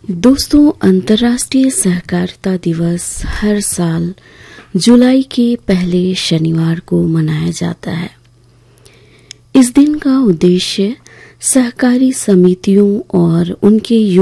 दोस्तों, अंतर्राष्ट्रीय सहकारिता दिवस हर साल जुलाई के पहले शनिवार को मनाया जाता है। इस दिन का उद्देश्य सहकारी समितियों और उनके